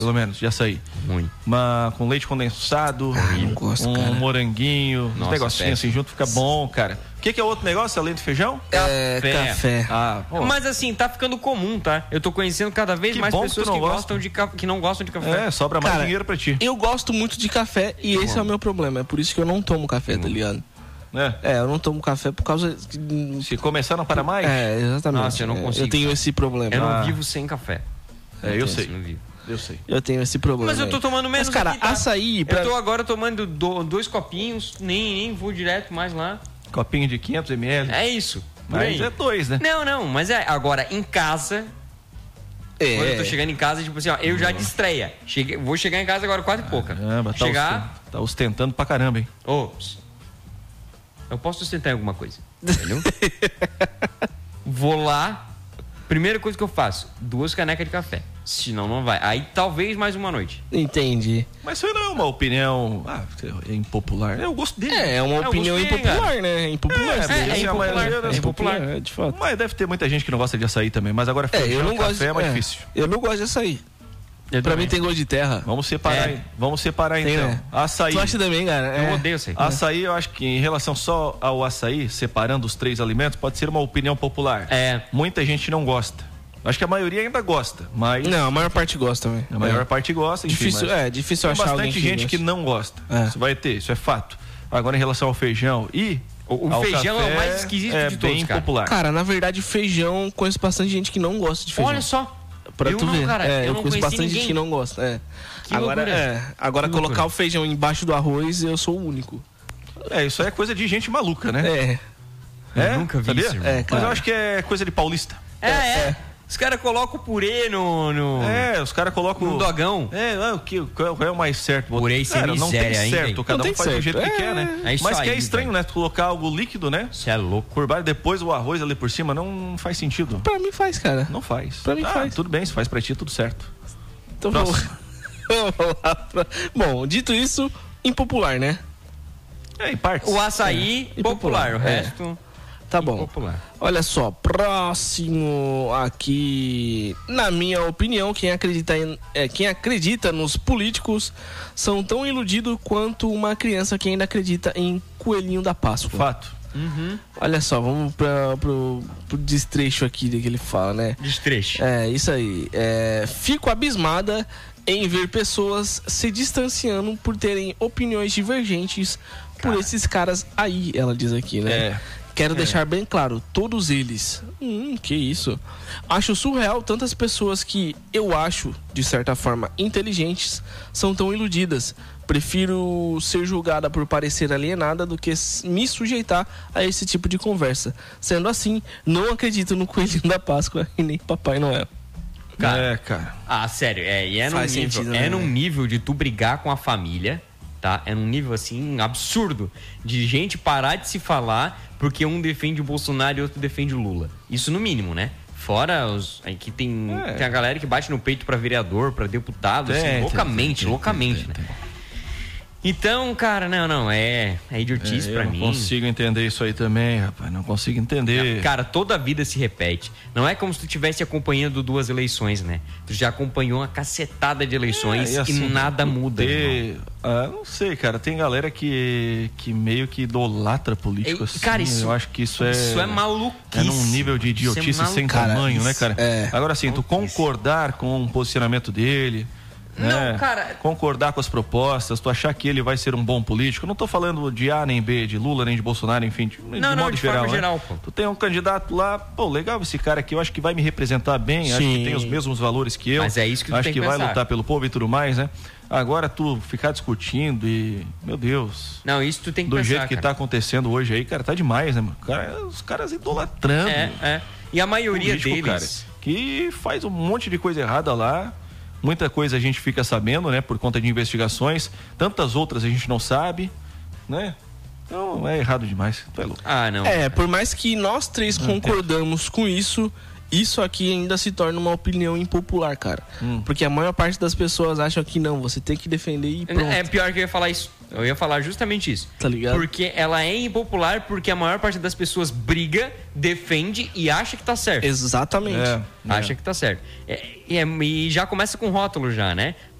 pelo menos, de açaí. Ruim. Com leite condensado, não gosto, um cara. moranguinho, uns negocinhos assim junto, fica bom, cara. O que é outro negócio além do feijão? Café. Mas assim, tá ficando comum, tá? Eu tô conhecendo cada vez mais pessoas que não gostam de café. Sobra mais dinheiro pra ti. Eu gosto muito de café e esse é o meu problema. É por isso que eu não tomo café, tá ligado? Eu não tomo café por causa... Se começar a não para mais? Exatamente. Nossa, eu não consigo. Eu tenho esse problema. Eu não vivo sem café. Eu sei. Não vivo. Eu sei. Eu tenho esse problema. Mas eu tô tomando menos. Mas, cara, aqui, tá? açaí... Eu tô agora tomando 2 copinhos, nem vou direto mais lá. Copinho de 500 ml. É isso. Mas é 2, né? Não, mas agora em casa... Quando eu tô chegando em casa, tipo assim, ó, eu já de estreia. Vou chegar em casa agora 4 e pouca. Caramba, tá ostentando pra caramba, hein? Eu posso sustentar em alguma coisa, entendeu? Vou lá, primeira coisa que eu faço, 2 canecas de café. Senão não vai. Aí talvez mais uma noite. Entendi. Mas isso não é uma opinião impopular. É o gosto dele. É uma opinião impopular, né? É impopular. De fato. Mas deve ter muita gente que não gosta de açaí também. Mas agora eu não gosto café é mais difícil. Eu não gosto de açaí. Pra mim tem gosto de terra. Vamos separar então. Né? Açaí. Tu acha também, cara? Eu odeio açaí. Açaí, eu acho que em relação só ao açaí, separando os 3 alimentos, pode ser uma opinião popular. Muita gente não gosta. Acho que a maioria ainda gosta, mas... Não, a maior parte gosta, velho. A maior parte gosta, enfim, difícil achar tem alguém bastante gente que não gosta. Isso vai ter, isso é fato. Agora, em relação ao feijão o feijão café, é o mais esquisito de todos, bem cara. Popular. Cara, na verdade, feijão, conheço bastante gente que não gosta de feijão. Olha só. Pra tu ver. Cara, eu conheço bastante gente que não gosta. Agora colocar o feijão embaixo do arroz, eu sou o único. Isso aí é coisa de gente maluca, né? Eu nunca vi isso, irmão. Mas eu acho que é coisa de paulista. Os caras colocam purê no... os caras colocam... No dogão. Qual é o mais certo? Purê sem miséria não tem certo, ainda. cada um faz do jeito que quer, né? Mas que é estranho, velho. né? Tu colocar algo líquido, né? Você é louco. Por baixo, depois o arroz ali por cima, não faz sentido. Pra mim faz, cara. Não faz. Pra mim faz. Tudo bem, se faz pra ti, tudo certo. Então vamos lá. Bom, dito isso, impopular, né? Em partes. O açaí, popular. O resto... Tá bom. Popular. Olha só, próximo aqui. Na minha opinião, quem acredita nos políticos são tão iludidos quanto uma criança que ainda acredita em coelhinho da Páscoa. Fato. Olha só, vamos pro destrecho aqui que ele fala, né? Destrecho. Isso aí. Fico abismada em ver pessoas se distanciando por terem opiniões divergentes por esses caras aí, ela diz aqui, né? Quero deixar bem claro, todos eles. Que isso? Acho surreal tantas pessoas que eu acho, de certa forma, inteligentes, são tão iludidas. Prefiro ser julgada por parecer alienada do que me sujeitar a esse tipo de conversa. Sendo assim, não acredito no coelhinho da Páscoa e nem Papai Noel. Cara. Sério, num nível de tu brigar com a família, tá? É num nível, assim, absurdo. De gente parar de se falar porque um defende o Bolsonaro e outro defende o Lula. Isso no mínimo, né? Fora os... Aí que tem a galera que bate no peito pra vereador, pra deputado, assim, loucamente, né? Então, cara, não, é idiotice pra mim. Eu não consigo entender isso aí também, rapaz, não consigo entender. Cara, toda a vida se repete. Não é como se tu estivesse acompanhando 2 eleições, né? Tu já acompanhou uma cacetada de eleições e assim, nada muda. Não sei, cara, tem galera que meio que idolatra político, assim. Cara, eu acho que isso é maluquice. É num nível de idiotice sem tamanho, né, cara? Agora, assim, tu concordar com o posicionamento dele... Não, cara... Concordar com as propostas, tu achar que ele vai ser um bom político. Não tô falando de A nem B, de Lula nem de Bolsonaro, enfim, de modo geral, pô. Tu tem um candidato lá, legal esse cara aqui, eu acho que vai me representar bem, acho que tem os mesmos valores que eu. Mas é isso que tu acho tem que que vai pensar. lutar pelo povo e tudo mais, né? Agora tu ficar discutindo e... Meu Deus. Não, isso tu tem que pensar, do pensar, jeito que tá acontecendo hoje aí, cara, tá demais, né, mano? Os caras idolatrando. E a maioria deles... Cara, que faz um monte de coisa errada lá. Muita coisa a gente fica sabendo, né? Por conta de investigações. Tantas outras a gente não sabe, né? Então é errado demais. Tu é louco. Não. Por mais que nós 3 concordamos com isso, isso aqui ainda se torna uma opinião impopular, cara. Porque a maior parte das pessoas acham que não, você tem que defender e pronto. É pior que eu ia falar isso. Eu ia falar justamente isso. Tá ligado? Porque ela é impopular porque a maior parte das pessoas briga, defende e acha que tá certo. Exatamente. Acha que tá certo. E já começa com rótulo já, né?